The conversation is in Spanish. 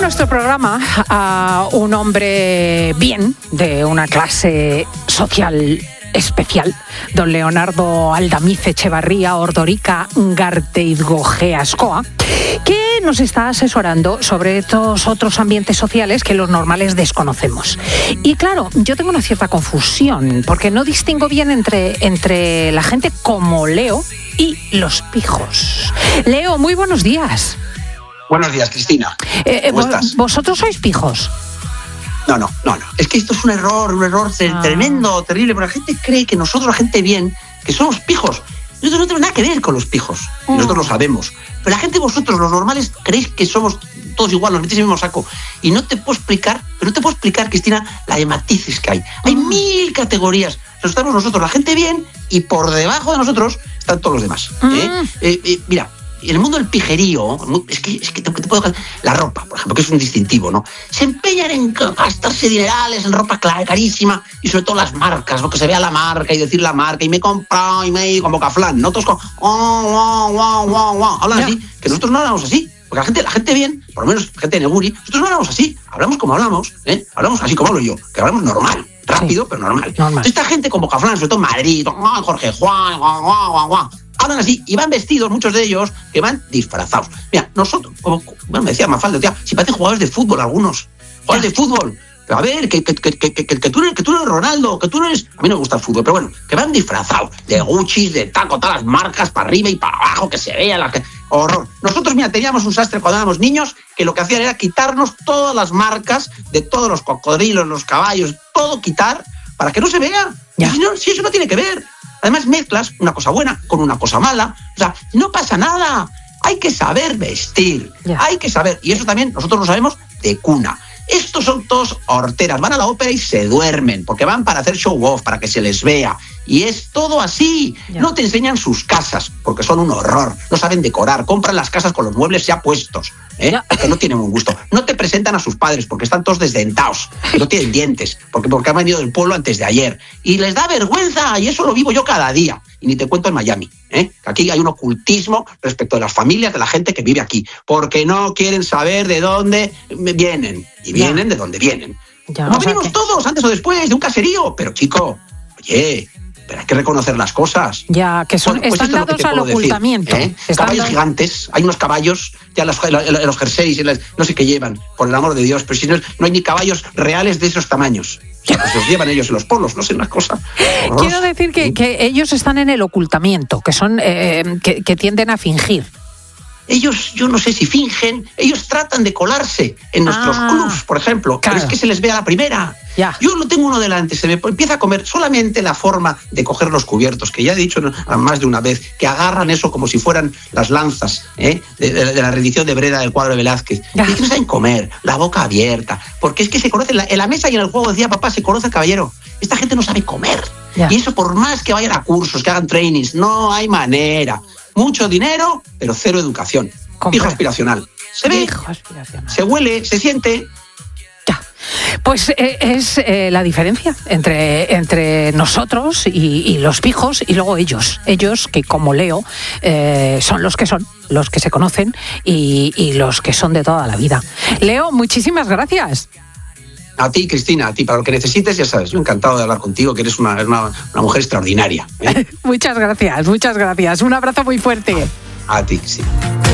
nuestro programa a un hombre bien, de una clase social especial, don Leonardo Aldamiz Echevarría Ordorica Garteizgojea Ascoa, que nos está asesorando sobre estos otros ambientes sociales que los normales desconocemos. Y claro, yo tengo una cierta confusión, porque no distingo bien entre la gente como Leo y los pijos. Leo, muy buenos días. Buenos días, Cristina. ¿Cómo estás? ¿Vosotros sois pijos? No. Es que esto es un error tremendo, terrible, porque la gente cree que nosotros, la gente bien, que somos pijos. Nosotros no tenemos nada que ver con los pijos. Y nosotros lo sabemos. Pero la gente, vosotros, los normales, creéis que somos todos igual, nos metéis en el mismo saco. Y no te puedo explicar, Cristina, la de matices que hay. Hay 1000 categorías. Estamos nosotros, la gente bien, y por debajo de nosotros están todos los demás. Mira, en el mundo del pijerío, es que te puedo dejar la ropa, por ejemplo, que es un distintivo, ¿no? Se empeñan en gastarse dinerales en ropa carísima y sobre todo las marcas, ¿no? Que se vea la marca y decir la marca y me he comprado y me he ido con Bocaflán, ¿no? Todos con hablan así, que nosotros no hablamos así. Porque la gente bien, por lo menos la gente de Neguri, nosotros no hablamos así, hablamos como hablamos, hablamos así como hablo yo, que hablamos normal, rápido, sí, pero normal. Entonces, esta gente con Bocaflán, sobre todo en Madrid, Jorge Juan, hablan así y van vestidos, muchos de ellos, que van disfrazados. Mira, nosotros, me decía Mafalda, tía, si parecen jugadores de fútbol algunos, jugadores de fútbol. Pero a ver, que tú eres Ronaldo, que tú no eres... A mí no me gusta el fútbol, pero bueno, que van disfrazados de Gucci, de taco, todas las marcas, para arriba y para abajo, que se vea horror. Nosotros, mira, teníamos un sastre cuando éramos niños, que lo que hacían era quitarnos todas las marcas de todos los cocodrilos, los caballos, todo quitar, para que no se vea. Si eso no tiene que ver. Además, mezclas una cosa buena con una cosa mala. O sea, no pasa nada. Hay que saber vestir. Hay que saber. Y eso también nosotros lo sabemos de cuna. Estos son todos horteras. Van a la ópera y se duermen, porque van para hacer show off, para que se les vea. Y es todo así. No te enseñan sus casas, porque son un horror. No saben decorar. Compran las casas con los muebles ya puestos, porque no tienen un gusto. No te presentan a sus padres, porque están todos desdentados. No tienen dientes, porque han venido del pueblo antes de ayer. Y les da vergüenza, y eso lo vivo yo cada día. Y ni te cuento en Miami, que aquí hay un ocultismo respecto de las familias de la gente que vive aquí, porque no quieren saber de dónde vienen. Y vienen de donde vienen. No venimos todos, antes o después, de un caserío. Pero, chico, oye, pero hay que reconocer las cosas. Ya, que son, pues están dados al ocultamiento. Caballos gigantes, hay unos caballos, ya los jerseys, no sé qué llevan, por el amor de Dios, pero si no hay ni caballos reales de esos tamaños. Pues los llevan ellos en los polos, no sé, una cosa horrorosa. Quiero decir que ellos están en el ocultamiento, que son que tienden a fingir. Ellos, yo no sé si fingen, ellos tratan de colarse en nuestros clubs, por ejemplo, claro. Pero es que se les ve a la primera. Ya. Yo lo tengo uno delante, se me empieza a comer solamente la forma de coger los cubiertos, que ya he dicho más de una vez, que agarran eso como si fueran las lanzas de la rendición de Breda del cuadro de Velázquez. Y que no saben comer, la boca abierta, porque es que se conocen en la mesa y en el juego, decía papá, se conoce el caballero. Esta gente no sabe comer. Ya. Y eso por más que vayan a cursos, que hagan trainings, no hay manera. Mucho dinero, pero cero educación. Pijo aspiracional. Se ve, se huele, se siente. Ya. Pues es la diferencia entre nosotros y los pijos y luego ellos. Ellos que, como Leo, son, los que se conocen y los que son de toda la vida. Leo, muchísimas gracias. A ti, Cristina, a ti, para lo que necesites, ya sabes, yo encantado de hablar contigo, que eres una mujer extraordinaria. Muchas gracias. Un abrazo muy fuerte. A ti, Cristina.